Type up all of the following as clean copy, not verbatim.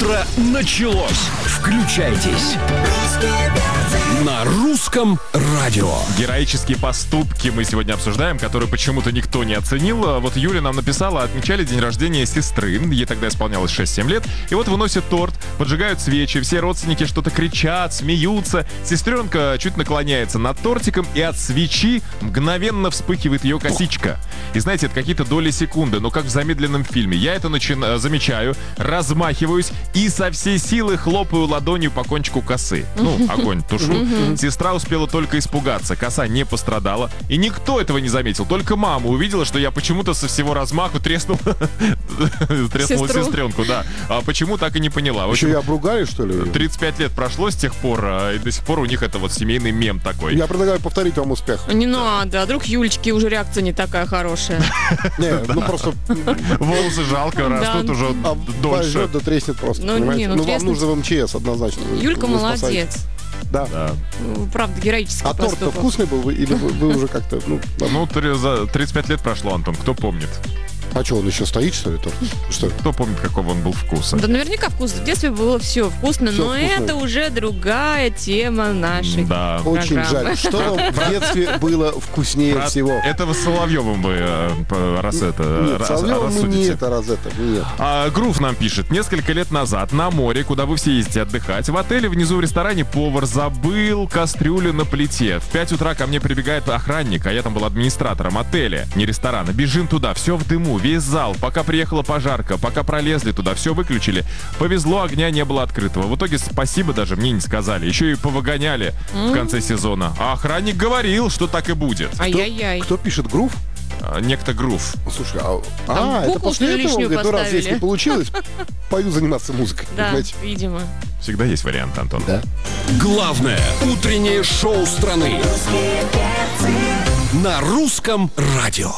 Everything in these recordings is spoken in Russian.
утро началось. Включайтесь на русском радио. Героические поступки мы сегодня обсуждаем, которые почему-то никто не оценил. Вот Юля нам написала, отмечали день рождения сестры. Ей тогда исполнялось 6-7 лет. И вот выносят торт, поджигают свечи. Все родственники что-то кричат, смеются. Сестренка чуть наклоняется над тортиком, и от свечи мгновенно вспыхивает ее косичка. И знаете, это какие-то доли секунды, но как в замедленном фильме. Я это замечаю, размахиваюсь и со всей силы хлопаю ладонью по кончику косы. Огонь тушу. Сестра успела только испугаться, коса не пострадала. И никто этого не заметил, только мама увидела, что я почему-то со всего размаху треснул сестренку, да. А почему, так и не поняла. В общем, еще и обругали, что ли? 35 лет прошло с тех пор, и до сих пор у них это вот семейный мем такой. Я предлагаю повторить вам успех. Не надо, а вдруг Юлечки уже реакция не такая хорошая. Не, ну просто... Волосы жалко, растут уже дольше. Пойдет, да треснет просто, понимаете? Ну вам нужно в МЧС однозначно. Юлька молодец. Да. Правда, героический поступок. А торт-то вкусный был? Или вы уже как-то... 35 лет прошло, Антон, кто помнит? А что, он еще стоит, что ли, торт? Что? Кто помнит, какого он был вкуса? Да наверняка вкусно. В детстве было все вкусно, Всё но вкусно. Это уже другая тема нашей программы. Очень жаль. Что вам в детстве было вкуснее всего? Это вы с Соловьевым бы Нет, Соловьевым не это, нет. Грув нам пишет. Несколько лет назад на море, куда вы все ездите отдыхать, в отеле внизу в ресторане повар забыл кастрюлю на плите. В 5 утра ко мне прибегает охранник, а я там был администратором отеля, не ресторана. Бежим туда, все в дыму, весь зал. Пока приехала пожарка, пока пролезли туда, все выключили. Повезло, огня не было открытого. В итоге спасибо даже мне не сказали. Еще и повыгоняли в конце сезона. А охранник говорил, что так и будет. Ай-яй-яй. Кто пишет Грув? Некто Грув. Слушай, букву, это после этого, лишнюю говорит, раз поставили. здесь не получилось, пойду заниматься музыкой. Да, понимаете? видимо. Всегда есть вариант, Антон. Да. Главное утреннее шоу страны на русском радио.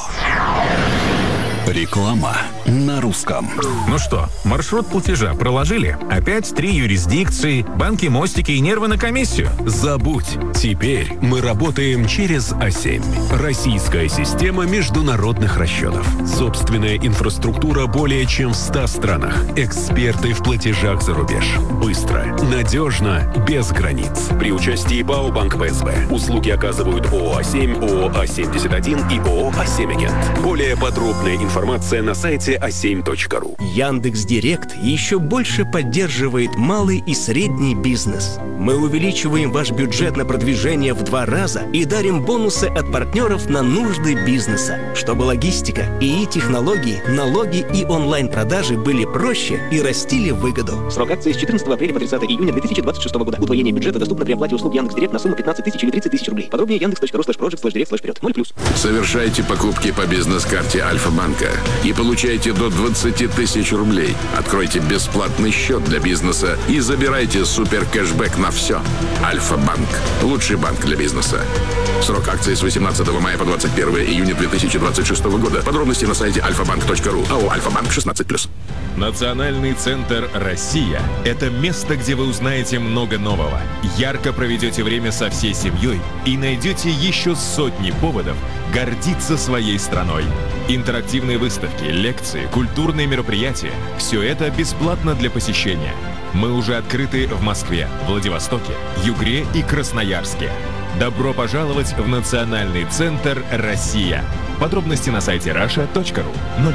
Реклама на русском. Ну что, маршрут платежа проложили? Опять 3 юрисдикции, банки, мостики и нервы на комиссию? Забудь. Теперь мы работаем через А7. Российская система международных расчетов. Собственная инфраструктура более чем в 100 странах. Эксперты в платежах за рубеж. Быстро, надежно, без границ. При участии ПАО Банк ПСБ. Услуги оказывают ООО А7, ООО А71 и ООО А7-агент. Более подробная информация на сайте a7.ru. Яндекс.Директ еще больше поддерживает малый и средний бизнес. Мы увеличиваем ваш бюджет на продвижение в 2 раза и дарим бонусы от партнеров на нужды бизнеса, чтобы логистика, ИИ-технологии, налоги и онлайн-продажи были проще и растили выгоду. Срок акции с 14 апреля по 30 июня 2026 года. Удвоение бюджета доступно при оплате услуг Яндекс.Директ на сумму 15 тысяч или 30 тысяч рублей. Подробнее yandex.ru/project/direct/вперед. 0+. Совершайте покупки по бизнес-карте Альфа-банка и получайте до 20 тысяч рублей. Откройте бесплатный счет для бизнеса и забирайте супер кэшбэк на все. Альфа-банк. Лучший банк для бизнеса. Срок акции с 18 мая по 21 июня 2026 года. Подробности на сайте alfabank.ru. АО «Альфа-банк» 16+. Национальный центр «Россия» — это место, где вы узнаете много нового, ярко проведете время со всей семьей и найдете еще сотни поводов гордиться своей страной. Интерактивные выставки, лекции, культурные мероприятия — все это бесплатно для посещения. Мы уже открыты в Москве, Владивостоке, Югре и Красноярске. Добро пожаловать в Национальный центр «Россия». Подробности на сайте rasha.ru. 0+.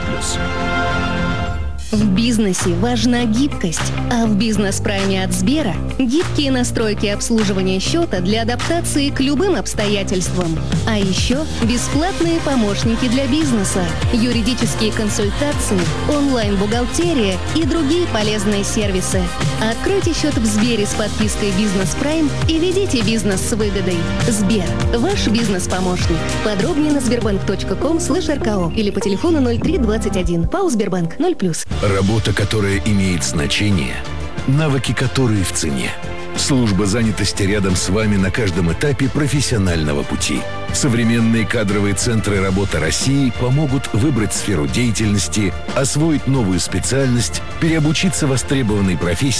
В бизнесе важна гибкость, а в бизнес-прайме от Сбера гибкие настройки обслуживания счета для адаптации к любым обстоятельствам. А еще бесплатные помощники для бизнеса, юридические консультации, онлайн-бухгалтерия и другие полезные сервисы. Откройте счет в Сбере с подпиской «Бизнес Прайм» и ведите бизнес с выгодой. Сбер – ваш бизнес-помощник. Подробнее на sberbank.com/rko или по телефону 0321. ПАО «Сбербанк» 0+. Работа, которая имеет значение, навыки, которые в цене. Служба занятости рядом с вами на каждом этапе профессионального пути. Современные кадровые центры работы России помогут выбрать сферу деятельности, освоить новую специальность, переобучиться востребованной профессии